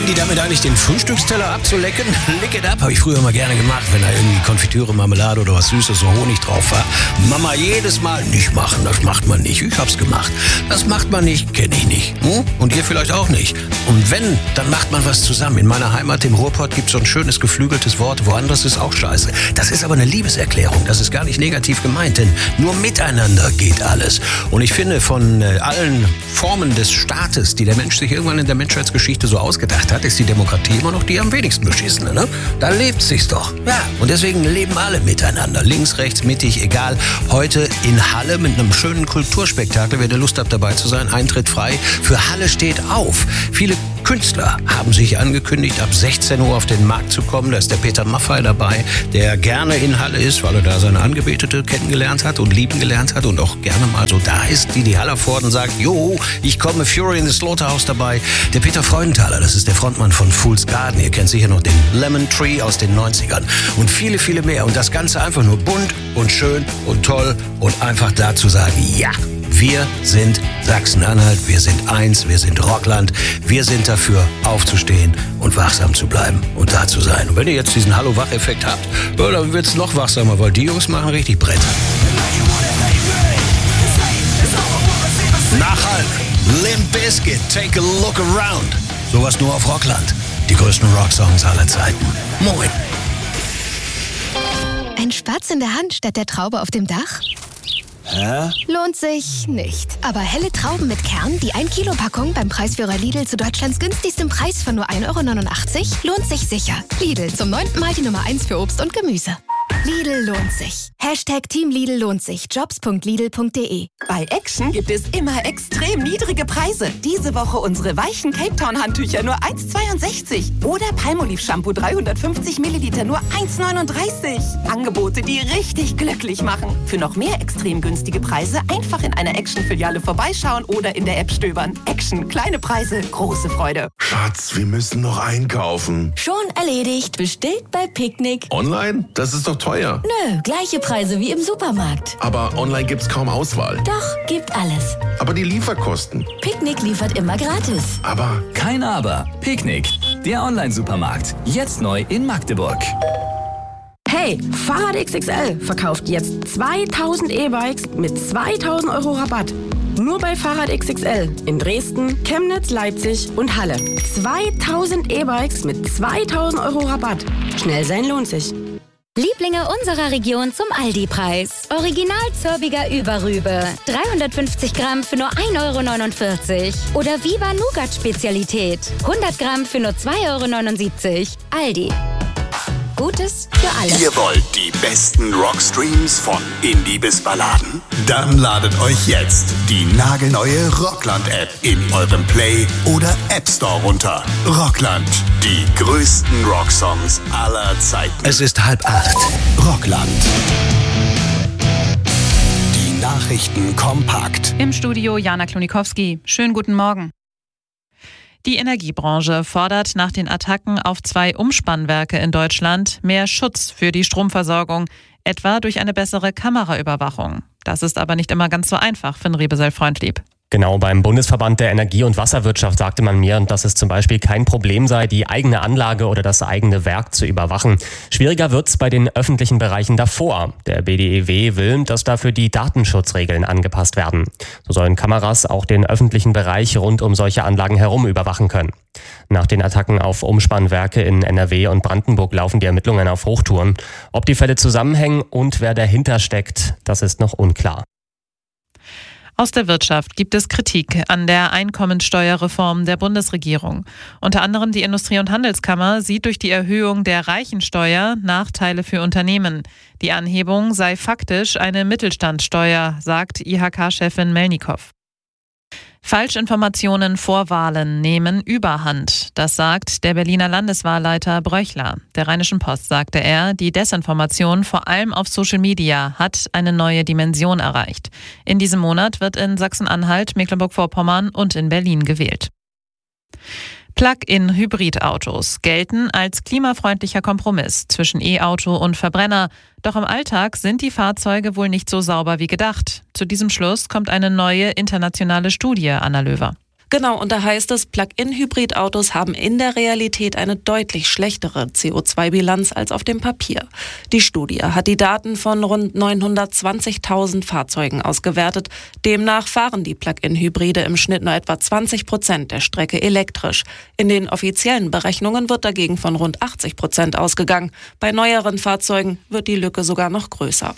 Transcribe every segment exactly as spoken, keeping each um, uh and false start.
Meinen die damit eigentlich den Frühstücksteller abzulecken? Lick it up, habe ich früher mal gerne gemacht, wenn da irgendwie Konfitüre, Marmelade oder was Süßes, so Honig drauf war. Mama jedes Mal, nicht machen, das macht man nicht. Ich hab's gemacht. Das macht man nicht, kenne ich nicht. Hm? Und ihr vielleicht auch nicht. Und wenn, dann macht man was zusammen. In meiner Heimat, im Ruhrpott, gibt's so ein schönes geflügeltes Wort. Woanders ist auch scheiße. Das ist aber eine Liebeserklärung. Das ist gar nicht negativ gemeint, denn nur miteinander geht alles. Und ich finde, von äh, allen Formen des Staates, die der Mensch sich irgendwann in der Menschheitsgeschichte so ausgedacht hat, ist die Demokratie immer noch die am wenigsten beschissene, ne? Da lebt sich's doch. Ja, und deswegen leben alle miteinander. Links, rechts, mittig, egal. Heute in Halle mit einem schönen Kulturspektakel. Wer der Lust hat, dabei zu sein, Eintritt frei. Für Halle steht auf. Viele Künstler haben sich angekündigt, ab sechzehn Uhr auf den Markt zu kommen. Da ist der Peter Maffay dabei, der gerne in Halle ist, weil er da seine Angebetete kennengelernt hat und lieben gelernt hat und auch gerne mal so da ist, die die Hallervorden sagt, jo, ich komme, Fury in the Slaughterhouse dabei. Der Peter Freudenthaler, das ist der Frontmann von Fool's Garden. Ihr kennt sicher noch den Lemon Tree aus den neunzigern. Und viele, viele mehr. Und das Ganze einfach nur bunt und schön und toll und einfach da zu sagen, ja, wir sind Sachsen-Anhalt, wir sind eins, wir sind Rockland, wir sind dafür aufzustehen und wachsam zu bleiben und da zu sein. Und wenn ihr jetzt diesen Hallo-Wach-Effekt habt, ja, dann wird's noch wachsamer, weil die Jungs machen richtig Brett. Nachhalt, Limp Bizkit, Take a Look Around. Sowas nur auf Rockland. Die größten Rocksongs aller Zeiten. Moin. Ein Spatz in der Hand statt der Traube auf dem Dach? Hä? Lohnt sich nicht. Aber helle Trauben mit Kern, die ein Kilo Packung beim Preisführer Lidl zu Deutschlands günstigstem Preis von nur ein Euro neunundachtzig, lohnt sich sicher. Lidl, zum neunten Mal die Nummer eins für Obst und Gemüse. Lidl lohnt sich. Hashtag Team Lidl lohnt sich. Jobs punkt lidl punkt de. Bei Action gibt es immer extrem niedrige Preise. Diese Woche unsere weichen Cape Town Handtücher nur eins Komma zweiundsechzig. Oder Palmolive Shampoo dreihundertfünfzig Milliliter nur eins Komma neununddreißig. Angebote, die richtig glücklich machen. Für noch mehr extrem günstige Preise einfach in einer Action-Filiale vorbeischauen oder in der App stöbern. Action, kleine Preise, große Freude. Schatz, wir müssen noch einkaufen. Schon erledigt. Bestellt bei Picknick. Online? Das ist doch teuer. Nö, gleiche Preise wie im Supermarkt. Aber online gibt's kaum Auswahl. Doch, gibt alles. Aber die Lieferkosten. Picknick liefert immer gratis. Aber... Kein Aber. Picknick, der Online-Supermarkt. Jetzt neu in Magdeburg. Hey, Fahrrad X X L verkauft jetzt zweitausend E-Bikes mit zweitausend Euro Rabatt. Nur bei Fahrrad X X L in Dresden, Chemnitz, Leipzig und Halle. zweitausend E-Bikes mit zweitausend Euro Rabatt. Schnell sein lohnt sich. Lieblinge unserer Region zum Aldi-Preis. Original Zörbiger Überrübe. dreihundertfünfzig Gramm für nur ein Euro neunundvierzig. Oder Viva Nougat Spezialität. hundert Gramm für nur zwei Euro neunundsiebzig. Aldi. Gutes für alle. Ihr wollt die besten Rockstreams von Indie bis Balladen? Dann ladet euch jetzt die nagelneue Rockland-App in eurem Play- oder App Store runter. Rockland, die größten Rocksongs aller Zeiten. Es ist halb acht. Rockland. Die Nachrichten kompakt. Im Studio Jana Klonikowski. Schönen guten Morgen. Die Energiebranche fordert nach den Attacken auf zwei Umspannwerke in Deutschland mehr Schutz für die Stromversorgung, etwa durch eine bessere Kameraüberwachung. Das ist aber nicht immer ganz so einfach, Finn Rebesel-Freundlieb. Genau, beim Bundesverband der Energie- und Wasserwirtschaft sagte man mir, dass es zum Beispiel kein Problem sei, die eigene Anlage oder das eigene Werk zu überwachen. Schwieriger wird's bei den öffentlichen Bereichen davor. Der B D E W will, dass dafür die Datenschutzregeln angepasst werden. So sollen Kameras auch den öffentlichen Bereich rund um solche Anlagen herum überwachen können. Nach den Attacken auf Umspannwerke in N R W und Brandenburg laufen die Ermittlungen auf Hochtouren. Ob die Fälle zusammenhängen und wer dahinter steckt, das ist noch unklar. Aus der Wirtschaft gibt es Kritik an der Einkommensteuerreform der Bundesregierung. Unter anderem die Industrie- und Handelskammer sieht durch die Erhöhung der Reichensteuer Nachteile für Unternehmen. Die Anhebung sei faktisch eine Mittelstandssteuer, sagt I H K-Chefin Melnikow. Falschinformationen vor Wahlen nehmen Überhand. Das sagt der Berliner Landeswahlleiter Bröchler. Der Rheinischen Post sagte er, die Desinformation vor allem auf Social Media hat eine neue Dimension erreicht. In diesem Monat wird in Sachsen-Anhalt, Mecklenburg-Vorpommern und in Berlin gewählt. Plug-in-Hybridautos gelten als klimafreundlicher Kompromiss zwischen E-Auto und Verbrenner. Doch im Alltag sind die Fahrzeuge wohl nicht so sauber wie gedacht. Zu diesem Schluss kommt eine neue internationale Studie, Anna Löwer. Genau, und da heißt es, Plug-in-Hybrid-Autos haben in der Realität eine deutlich schlechtere C O zwei Bilanz als auf dem Papier. Die Studie hat die Daten von rund neunhundertzwanzigtausend Fahrzeugen ausgewertet. Demnach fahren die Plug-in-Hybride im Schnitt nur etwa zwanzig Prozent der Strecke elektrisch. In den offiziellen Berechnungen wird dagegen von rund achtzig Prozent ausgegangen. Bei neueren Fahrzeugen wird die Lücke sogar noch größer.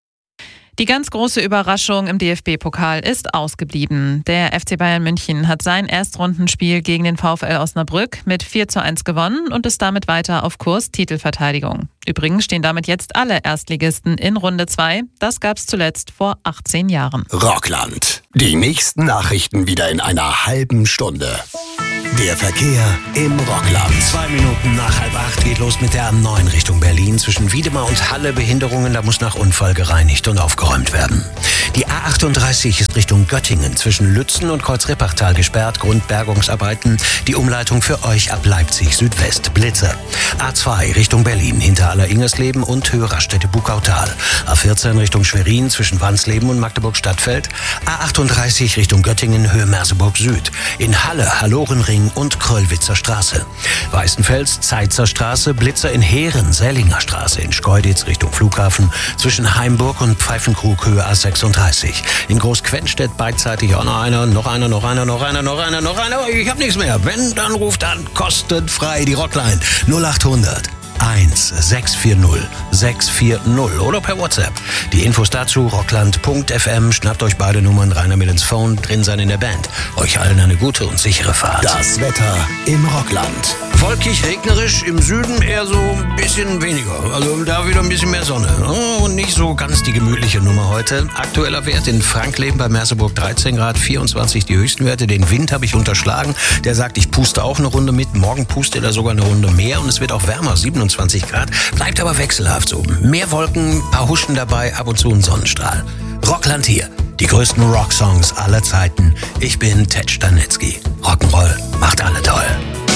Die ganz große Überraschung im D F B-Pokal ist ausgeblieben. Der F C Bayern München hat sein Erstrundenspiel gegen den VfL Osnabrück mit vier zu eins gewonnen und ist damit weiter auf Kurs Titelverteidigung. Übrigens stehen damit jetzt alle Erstligisten in Runde zwei. Das gab es zuletzt vor achtzehn Jahren. Rockland. Die nächsten Nachrichten wieder in einer halben Stunde. Der Verkehr im Rockland. Zwei Minuten nach halb acht geht los mit der A neun Richtung Berlin. Zwischen Wiedemar und Halle Behinderungen, da muss nach Unfall gereinigt und aufgeräumt werden. Die A achtunddreißig ist Richtung Göttingen. Zwischen Lützen und Kreuzrippachtal gesperrt. Grundbergungsarbeiten. Die Umleitung für euch ab Leipzig Südwest. Blitze. A zwei Richtung Berlin. Hinter Aller-Ingersleben und Höhe Raststätte Bukautal. A vierzehn Richtung Schwerin. Zwischen Wansleben und Magdeburg-Stadtfeld. A achtunddreißig Richtung Göttingen. Höhe Merseburg Süd. In Halle Hallorenring und Kröllwitzer Straße. Weißenfels, Zeitzer Straße, Blitzer in Heeren, Sellinger Straße, in Schkeuditz Richtung Flughafen, zwischen Heimburg und Pfeifenkrug Höhe A sechsunddreißig. In Großquenstedt beidseitig auch noch einer, noch einer, noch einer, noch einer, noch einer, noch einer. Ich hab nichts mehr. Wenn, dann ruft an, kostenfrei die Rockline null achthundert eins sechs vier null sechs vier null oder per WhatsApp. Die Infos dazu rockland punkt f m. Schnappt euch beide Nummern, reiner mit ins Phone, drin sein in der Band. Euch allen eine gute und sichere Fahrt. Das Wetter im Rockland. Wolkig, regnerisch, im Süden eher so ein bisschen weniger. Also da wieder ein bisschen mehr Sonne. Und nicht so ganz die gemütliche Nummer heute. Aktueller Wert in Frankleben bei Merseburg dreizehn Grad, vierundzwanzig die höchsten Werte. Den Wind habe ich unterschlagen. Der sagt, ich puste auch eine Runde mit. Morgen pustet er sogar eine Runde mehr und es wird auch wärmer, siebenundzwanzig Grad. Bleibt aber wechselhaft so. Mehr Wolken, paar Huschen dabei, ab und zu ein Sonnenstrahl. Rockland hier. Die größten Rocksongs aller Zeiten. Ich bin Ted Stanitzky. Rock'n'Roll macht alle toll.